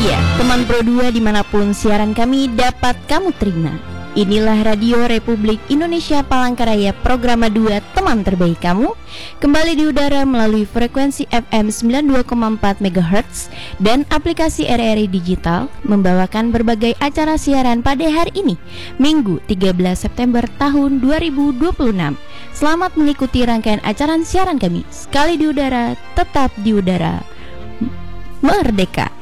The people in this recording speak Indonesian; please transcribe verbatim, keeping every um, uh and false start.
Ya, teman Pro dua dimanapun siaran kami dapat kamu terima. Inilah Radio Republik Indonesia Palangkaraya, program dua teman terbaik kamu. Kembali di udara melalui frekuensi F M sembilan puluh dua koma empat megahertz dan aplikasi R R I Digital, membawakan berbagai acara siaran pada hari ini, Minggu tiga belas September tahun dua ribu dua puluh enam. Selamat mengikuti rangkaian acara siaran kami. Sekali di udara, tetap di udara. Merdeka.